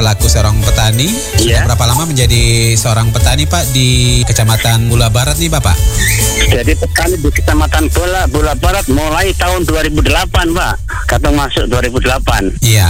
pelaku seorang petani. Sudah berapa lama menjadi seorang petani Pak di Kecamatan Bula Barat nih Bapak? Jadi petani di Kecamatan Bula Barat mulai tahun 2008 Pak. Kata masuk 2008. Iya.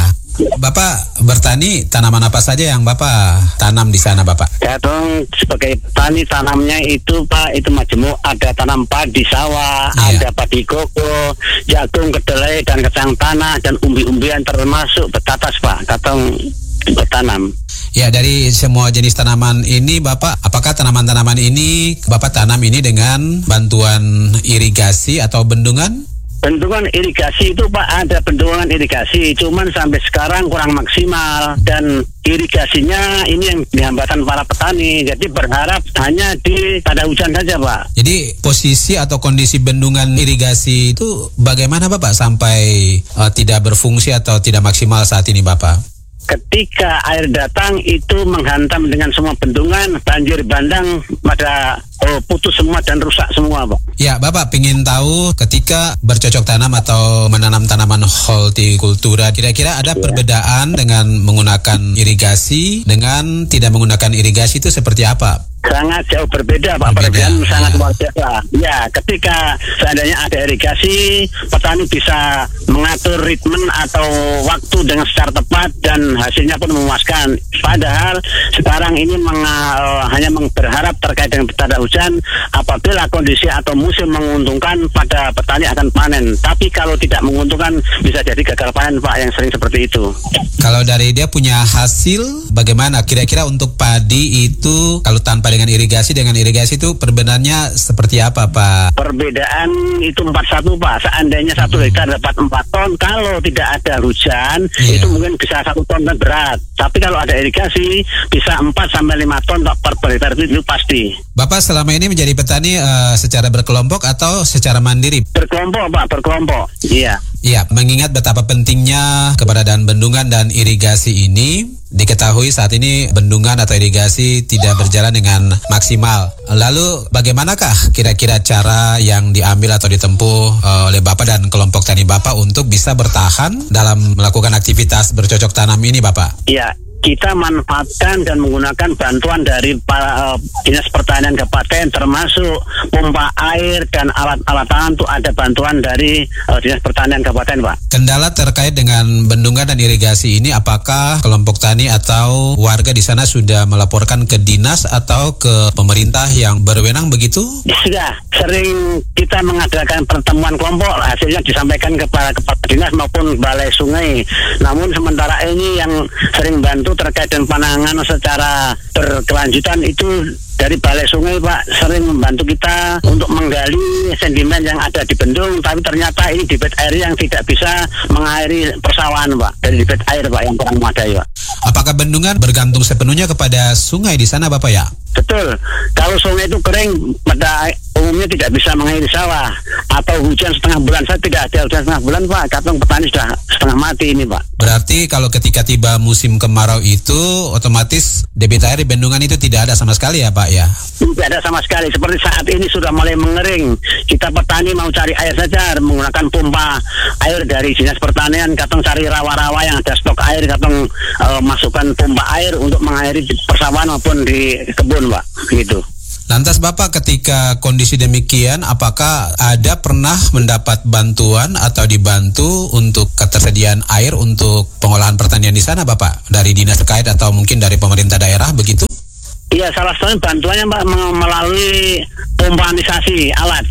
Bapak bertani tanaman apa saja yang Bapak tanam di sana Bapak? Kadang sebagai petani tanamnya itu Pak, itu majemuk, ada tanam padi sawah, ada padi koko, jagung, kedelai, dan kacang tanah, dan umbi-umbian termasuk betatas Pak, kadang bertanam. Ya, dari semua jenis tanaman ini Bapak, apakah tanaman-tanaman ini Bapak tanam ini dengan bantuan irigasi atau bendungan? Bendungan irigasi itu Pak, ada bendungan irigasi, cuman sampai sekarang kurang maksimal, dan irigasinya ini yang dihambatan para petani, jadi berharap hanya di pada hujan saja Pak. Jadi posisi atau kondisi bendungan irigasi itu bagaimana Bapak sampai tidak berfungsi atau tidak maksimal saat ini Bapak? Ketika air datang itu menghantam dengan semua bendungan, banjir bandang pada putus semua dan rusak semua Pak. Ya Bapak ingin tahu ketika bercocok tanam atau menanam tanaman hortikultura, kira-kira ada perbedaan dengan menggunakan irigasi dengan tidak menggunakan irigasi itu seperti apa? Sangat jauh berbeda Pak, perbedaan sangat luar biasa. Ya, ketika seandainya ada irigasi, petani bisa mengatur ritme atau waktu dengan secara tepat dan hasilnya pun memuaskan. Padahal sekarang ini hanya berharap terkait dengan tanda hujan, apabila kondisi atau musim menguntungkan pada petani akan panen. Tapi kalau tidak menguntungkan bisa jadi gagal panen Pak, yang sering seperti itu. Kalau dari dia punya hasil, bagaimana kira-kira untuk padi itu kalau tanpa dengan irigasi itu perbedaannya seperti apa Pak? Perbedaan itu 41 Pak. Seandainya 1 hektar dapat 4 ton, kalau tidak ada hujan itu mungkin bisa 1 ton dan berat. Tapi kalau ada irigasi bisa 4-5 ton per hektar itu pasti. Bapak selama ini menjadi petani secara berkelompok atau secara mandiri? Berkelompok Pak, berkelompok. Iya. Iya, mengingat betapa pentingnya keberadaan bendungan dan irigasi ini, diketahui saat ini bendungan atau irigasi tidak berjalan dengan maksimal. Lalu bagaimanakah kira-kira cara yang diambil atau ditempuh oleh Bapak dan kelompok tani Bapak untuk bisa bertahan dalam melakukan aktivitas bercocok tanam ini Bapak? Iya. Kita manfaatkan dan menggunakan bantuan dari Dinas Pertanian Kabupaten, termasuk pompa air dan alat-alat tangan, itu ada bantuan dari Dinas Pertanian Kabupaten Pak. Kendala terkait dengan bendungan dan irigasi ini, apakah kelompok tani atau warga di sana sudah melaporkan ke dinas atau ke pemerintah yang berwenang begitu? Sudah, sering kita mengadakan pertemuan kelompok, hasilnya disampaikan kepada kepala dinas maupun balai sungai. Namun sementara ini yang sering bantu terkait dengan penanganan secara berkelanjutan itu dari balai sungai Pak, sering membantu kita untuk menggali sedimen yang ada di bendung, tapi ternyata ini debit air yang tidak bisa mengairi persawahan Pak, dari debit air Pak yang kurang memadai Pak. Apakah bendungan bergantung sepenuhnya kepada sungai di sana Bapak ya? Betul, kalau sungai itu kering pada umumnya tidak bisa mengairi sawah, atau hujan setengah bulan, saya tidak ada hujan setengah bulan Pak, kadang petani sudah setengah mati ini Pak. Berarti kalau ketika tiba musim kemarau itu otomatis debit air di bendungan itu tidak ada sama sekali ya Pak ya? Tidak ada sama sekali, seperti saat ini sudah mulai mengering. Kita petani mau cari air saja menggunakan pompa air dari Dinas Pertanian, kadang cari rawa-rawa yang ada stok air, kadang masukkan pompa air untuk mengairi persawahan maupun di kebun Pak, gitu. Lantas Bapak ketika kondisi demikian, apakah ada pernah mendapat bantuan atau dibantu untuk ketersediaan air untuk pengolahan pertanian di sana Bapak? Dari dinas terkait atau mungkin dari pemerintah daerah begitu? Iya, salah satunya bantuannya Pak melalui pompanisasi, alat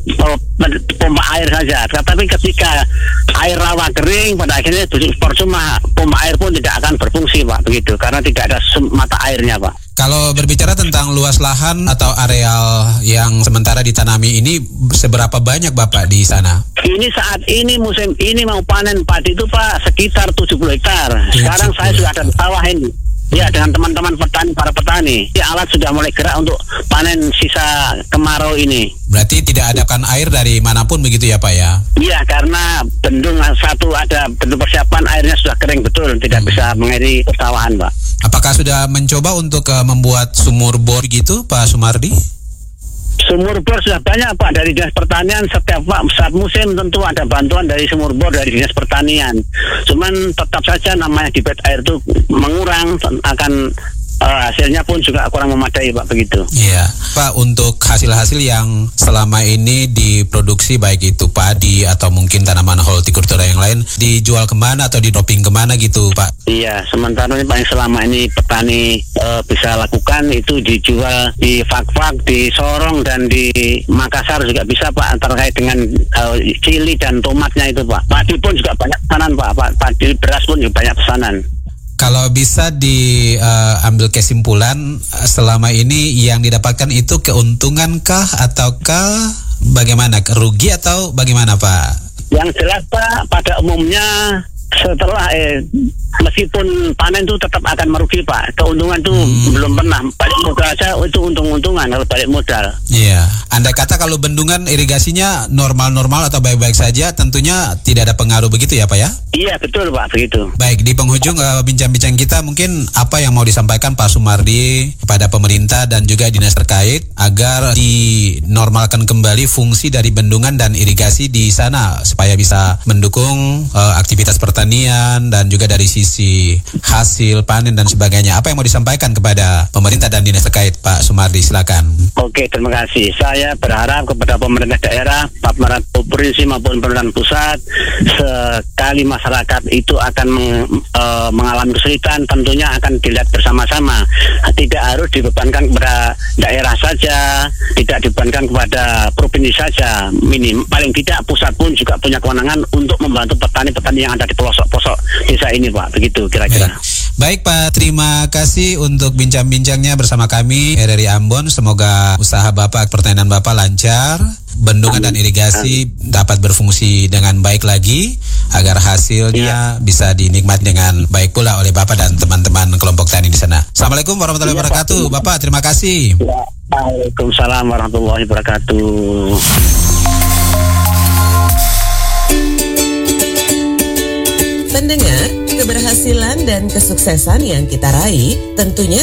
pompa air saja. Tapi ketika air rawa kering, pada akhirnya percuma, pompa air pun tidak akan berfungsi Pak, begitu, karena tidak ada mata airnya Pak. Kalau berbicara tentang luas lahan atau areal yang sementara ditanami ini, seberapa banyak Bapak di sana? Ini saat ini musim ini mau panen padi itu Pak sekitar 70 hektar. Sekarang saya sudah ada sawah ini. Ya, dengan teman-teman petani, para petani. Ya, alat sudah mulai gerak untuk panen sisa kemarau ini. Berarti tidak adakan air dari manapun begitu ya Pak ya? Iya, karena bendung satu ada bendung persiapan, airnya sudah kering betul, tidak bisa mengairi persawahan Pak. Apakah sudah mencoba untuk membuat sumur bor gitu Pak Sumardi? Sumur bor sudah banyak Pak dari Dinas Pertanian. Setiap saat musim tentu ada bantuan dari sumur bor dari Dinas Pertanian. Cuman tetap saja namanya debit air itu mengurang, akan hasilnya pun juga kurang memadai Pak, begitu. Iya, Pak, untuk hasil-hasil yang selama ini diproduksi baik itu padi atau mungkin tanaman hortikultura yang lain dijual kemana atau di-dropping kemana gitu Pak? Iya, sementara ini paling selama ini petani bisa lakukan itu dijual di Fak-Fak, di Sorong dan di Makassar juga bisa Pak, terkait dengan cili dan tomatnya itu Pak. Padi pun juga banyak pesanan Pak, padi beras pun juga banyak pesanan. Kalau bisa diambil kesimpulan, selama ini yang didapatkan itu keuntungankah ataukah bagaimana, rugi atau bagaimana Pak? Yang jelas Pak, pada umumnya setelah meskipun panen itu tetap akan merugi Pak. Keuntungan itu belum pernah. Balik modal aja itu untung-untungan kalau balik modal. Iya. Andai kata kalau bendungan irigasinya normal-normal atau baik-baik saja, tentunya tidak ada pengaruh begitu ya Pak ya? Iya betul Pak, begitu. Baik, di penghujung bincang-bincang kita, mungkin apa yang mau disampaikan Pak Sumardi kepada pemerintah dan juga dinas terkait agar dinormalkan kembali fungsi dari bendungan dan irigasi di sana supaya bisa mendukung aktivitas pertanian dan juga dari sisi hasil panen dan sebagainya. Apa yang mau disampaikan kepada pemerintah dan dinas terkait Pak Sumardi, silakan. Oke, terima kasih. Saya berharap kepada pemerintah daerah, pemerintah provinsi maupun pemerintah pusat, sekali masyarakat itu akan mengalami kesulitan, tentunya akan dilihat bersama-sama. Tidak harus dibebankan kepada daerah saja, tidak dibebankan kepada provinsi saja. Paling tidak pusat pun juga punya kewenangan untuk membantu petani-petani yang ada di pelosok-pelosok desa ini Pak, begitu kira-kira. Baik Pak, terima kasih untuk bincang-bincangnya bersama kami RRI Ambon. Semoga usaha Bapak, pertanian Bapak lancar, bendungan dan irigasi dapat berfungsi dengan baik lagi, agar hasilnya bisa dinikmati dengan baik pula oleh Bapak dan teman-teman kelompok tani di sana. Assalamualaikum warahmatullahi wabarakatuh. Bapak, terima kasih. Waalaikumsalam warahmatullahi wabarakatuh. Pendengar, keberhasilan dan kesuksesan yang kita raih tentunya